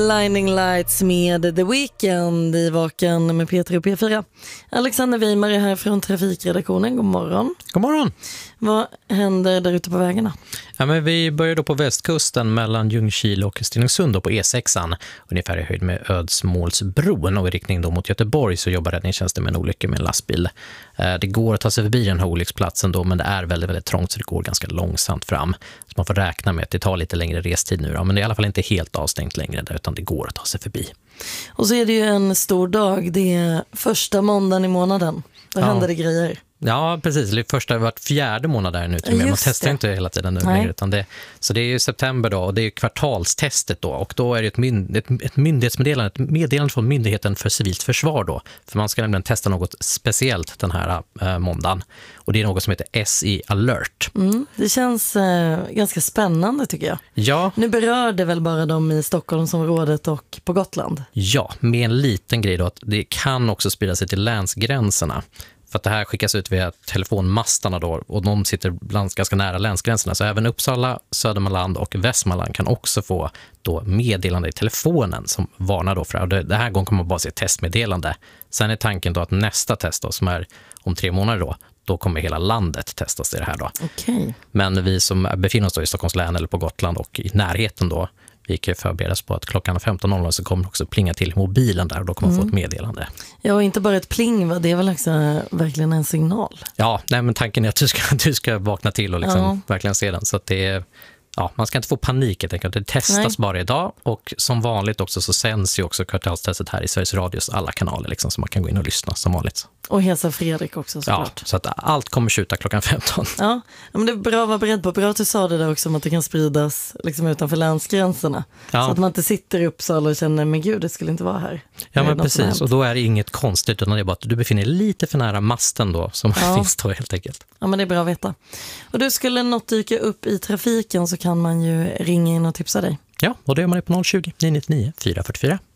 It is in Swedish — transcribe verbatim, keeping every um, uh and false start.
Blinding Lights med The Weeknd i Vaken med P tre och P fyra. Alexander Weimar är här från trafikredaktionen. God morgon. God morgon. Vad händer där ute på vägarna? Ja, men vi börjar då på västkusten mellan Ljungskile och Stenungsund och på E sexan. Ungefär i höjd med Ödsmålsbron och i riktning då mot Göteborg så jobbar räddningstjänsten med en olycka med en lastbil. Det går att ta sig förbi den här olycksplatsen då, men det är väldigt, väldigt trångt så det går ganska långsamt fram. Så man får räkna med att det tar lite längre restid nu då, men det är i alla fall inte helt avstängt längre där, utan det går att ta sig förbi. Och så är det ju en stor dag, det är första måndagen i månaden. Då ja. händer det grejer. Ja, precis. Det är första vart fjärde månad där nu till med. Man testar det. Inte hela tiden nu längre, utan det, så det är ju september då och det är ju kvartalstestet då och då är det ett, mynd, ett, ett myndighetsmeddelande, ett meddelande från Myndigheten för civilt försvar då. För man ska nämligen testa något speciellt den här äh, måndagen och det är något som heter S I Alert. Mm, det känns äh, ganska spännande tycker jag. Ja. Nu berör det väl bara dem i Stockholmsområdet och på Gotland? Ja, med en liten grej då att det kan också sprida sig till länsgränserna. För att det här skickas ut via telefonmastarna då och de sitter bland, ganska nära länsgränserna. Så även Uppsala, Södermanland och Västmanland kan också få då meddelande i telefonen som varnar då för det. Det här gången kommer man bara se testmeddelande. Sen är tanken då att nästa test då, som är om tre månader då, då kommer hela landet testas i det här då. Okay. Men vi som befinner oss då i Stockholms län eller på Gotland och i närheten då, vi kan förberedas på att klockan femton noll noll så kommer det också plinga till mobilen där och då kommer man mm. få ett meddelande. Ja, och inte bara ett pling, va? Det är väl också verkligen en signal. Ja, nej, men tanken är att du ska, du ska vakna till och liksom ja. verkligen se den. Så att det är, ja, man ska inte få panik helt enkelt. Det testas nej. bara idag och som vanligt också så sänds ju också kvartalstestet här i Sveriges Radios alla kanaler liksom, så man kan gå in och lyssna som vanligt. Och hälsa Fredrik också såklart. Ja, så att allt kommer skjuta klockan femton. Ja, men det är bra att vara beredd på. Bra att du sa det där också om att det kan spridas liksom utanför länsgränserna. Ja. Så att man inte sitter i Uppsala och känner, men gud, det skulle inte vara här. Ja, men precis. Och då är det inget konstigt utan det är bara att du befinner dig lite för nära masten då som ja. finns då helt enkelt. Ja, men det är bra att veta. Och du, skulle något dyka upp i trafiken så kan man ju ringa in och tipsa dig. Ja, och det gör man på noll tjugo, nio nio nio, fyra fyra fyra.